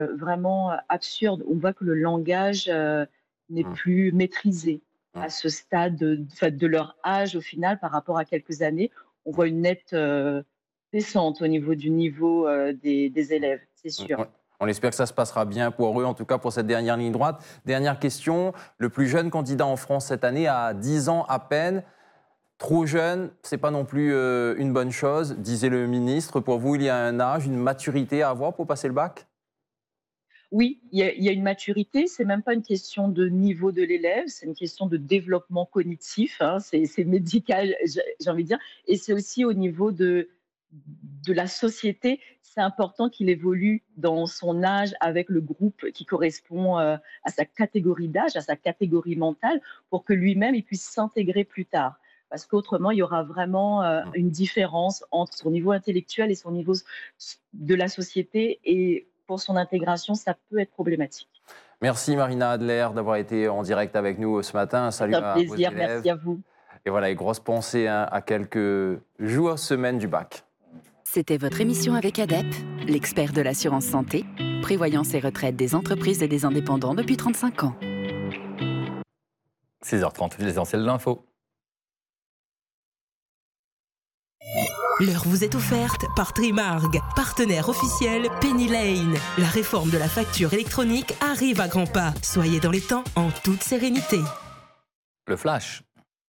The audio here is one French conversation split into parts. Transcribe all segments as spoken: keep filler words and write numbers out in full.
vraiment absurde. On voit que le langage, heu, n'est Mmh. plus maîtrisé à Mmh. ce stade, de enfin, de leur âge au final par rapport à quelques années. On Mmh. voit une nette, heu, descente au niveau du niveau, heu, des des Mmh. élèves, c'est Mmh, sûr. ouais. On espère que ça se passera bien pour eux, en tout cas pour cette dernière ligne droite. Dernière question, le plus jeune candidat en France cette année a dix ans à peine. Trop jeune, c'est pas non plus euh, une bonne chose, disait le ministre. Pour vous, il y a un âge, une maturité à avoir pour passer le bac? Oui, il y a il y a une maturité, c'est même pas une question de niveau de l'élève, c'est une question de développement cognitif, hein, c'est c'est médical, j'ai j'ai envie de dire, et c'est aussi au niveau de de la société. C'est important qu'il évolue dans son âge avec le groupe qui correspond, heu, à sa catégorie d'âge, à sa catégorie mentale, pour que lui-même, il puisse s'intégrer plus tard. Parce qu'autrement, il y aura vraiment, heu, Mmh. une différence entre son niveau intellectuel et son niveau s de la société, et pour son intégration, ça peut être problématique. Merci Marina Adler d'avoir été en direct avec nous ce matin. C'est Salut un à vos plaisir, élèves. merci à vous. Et voilà, et grosse pensée hein, à quelques jours, semaines du bac. C'était votre émission avec ADEP, l'expert de l'assurance santé, prévoyance et retraite des entreprises et des indépendants depuis trente-cinq ans. six heures trente, l'essentiel de l'info. L'heure vous est offerte par Trimarg, partenaire officiel Penny Lane. La réforme de la facture électronique arrive à grands pas. Soyez dans les temps en toute sérénité. Le flash.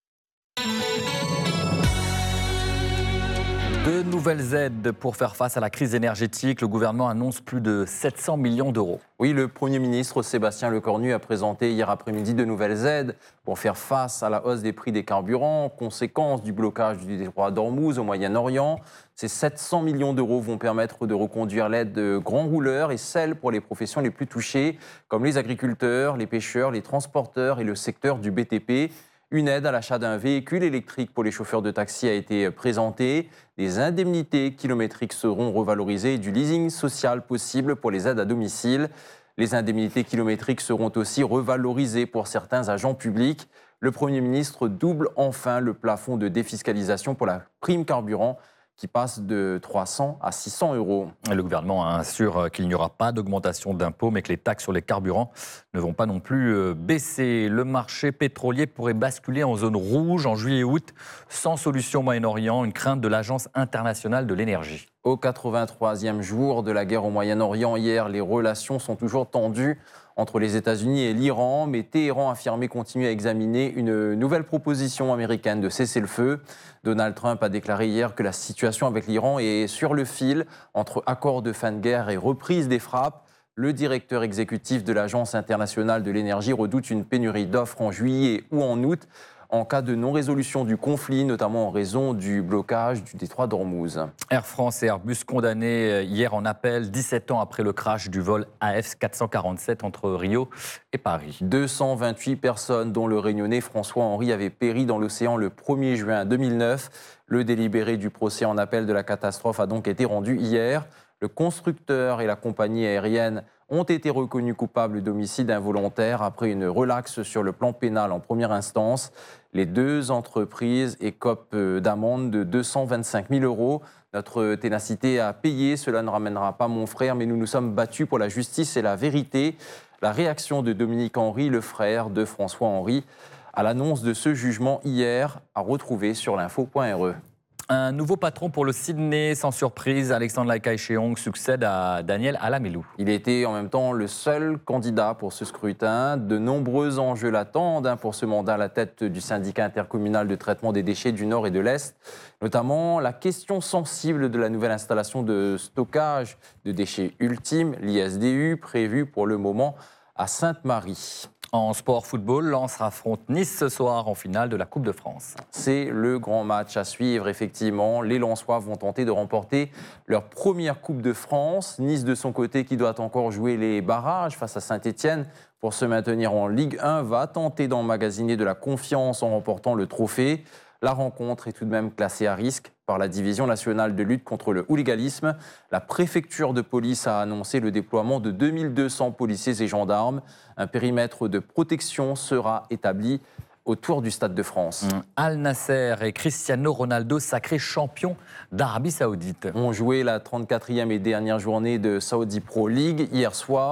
De nouvelles aides pour faire face à la crise énergétique. Le gouvernement annonce plus de sept cents millions d'euros. Oui, le Premier ministre Sébastien Lecornu a présenté hier après-midi de nouvelles aides pour faire face à la hausse des prix des carburants, conséquence du blocage du détroit d'Ormuz au Moyen-Orient. Ces sept cents millions d'euros vont permettre de reconduire l'aide de grands rouleurs et celle pour les professions les plus touchées, comme les agriculteurs, les pêcheurs, les transporteurs et le secteur du B T P. Une aide à l'achat d'un véhicule électrique pour les chauffeurs de taxi a été présentée. Des indemnités kilométriques seront revalorisées et du leasing social possible pour les aides à domicile. Les indemnités kilométriques seront aussi revalorisées pour certains agents publics. Le Premier ministre double enfin le plafond de défiscalisation pour la prime carburant qui passe de trois cents à six cents euros. Le gouvernement assure qu'il n'y aura pas d'augmentation d'impôts, mais que les taxes sur les carburants ne vont pas non plus baisser. Le marché pétrolier pourrait basculer en zone rouge en juillet et août, sans solution au Moyen-Orient, une crainte de l'Agence internationale de l'énergie. Au quatre-vingt-troisième jour de la guerre au Moyen-Orient, hier, les relations sont toujours tendues entre les États-Unis et l'Iran, mais Téhéran a affirmé continuer à examiner une nouvelle proposition américaine de cessez-le-feu. Donald Trump a déclaré hier que la situation avec l'Iran est sur le fil entre accord de fin de guerre et reprise des frappes. Le directeur exécutif de l'Agence internationale de l'énergie redoute une pénurie d'offres en juillet ou en août en cas de non-résolution du conflit, notamment en raison du blocage du détroit d'Ormuz. Air France et Airbus condamnés hier en appel, dix-sept ans après le crash du vol A F quatre cent quarante-sept entre Rio et Paris. deux cent vingt-huit personnes, dont le Réunionnais François Henry, avaient péri dans l'océan le premier juin deux mille neuf. Le délibéré du procès en appel de la catastrophe a donc été rendu hier. Le constructeur et la compagnie aérienne ont été reconnus coupables d'homicide involontaire après une relaxe sur le plan pénal en première instance. Les deux entreprises écopent d'amende de deux cent vingt-cinq mille euros. Notre ténacité a payé, cela ne ramènera pas mon frère, mais nous nous sommes battus pour la justice et la vérité. La réaction de Dominique Henry, le frère de François Henry, à l'annonce de ce jugement hier, à retrouver sur l'info point r e. Un nouveau patron pour le Sydney, sans surprise, Alexandre Lakai-Cheong succède à Daniel Alamelou. Il était en même temps le seul candidat pour ce scrutin. De nombreux enjeux l'attendent hein, pour ce mandat à la tête du syndicat intercommunal de traitement des déchets du Nord et de l'Est. Notamment la question sensible de la nouvelle installation de stockage de déchets ultimes, l'I S D U, prévue pour le moment à Sainte-Marie. En sport football, Lens affronte Nice ce soir en finale de la Coupe de France. C'est le grand match à suivre, effectivement. Les Lensois vont tenter de remporter leur première Coupe de France. Nice, de son côté, qui doit encore jouer les barrages face à Saint-Étienne pour se maintenir en Ligue un, va tenter d'emmagasiner de la confiance en remportant le trophée. La rencontre est tout de même classée à risque par la Division nationale de lutte contre le hooliganisme. La préfecture de police a annoncé le déploiement de deux mille deux cents policiers et gendarmes. Un périmètre de protection sera établi autour du Stade de France. Mmh. Al Nasser et Cristiano Ronaldo sacrés champions d'Arabie Saoudite. On jouait la trente-quatrième et dernière journée de Saudi Pro League hier soir.